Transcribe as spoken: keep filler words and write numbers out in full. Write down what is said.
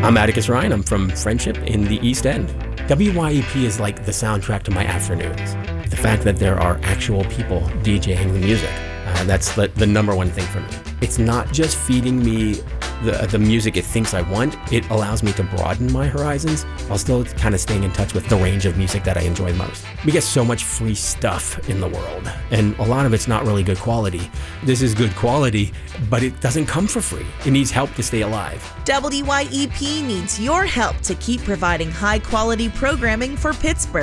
I'm Atticus Ryan. I'm from Friendship in the East End. W Y E P is like the soundtrack to my afternoons. The fact that there are actual people DJing the music, uh, that's the, the number one thing for me. It's not just feeding me the, the music it thinks I want. It allows me to broaden my horizons while still kind of staying in touch with the range of music that I enjoy most. We get so much free stuff in the world, and a lot of it's not really good quality. This is good quality, but it doesn't come for free. It needs help to stay alive. W Y E P needs your help to keep providing high-quality programming for Pittsburgh.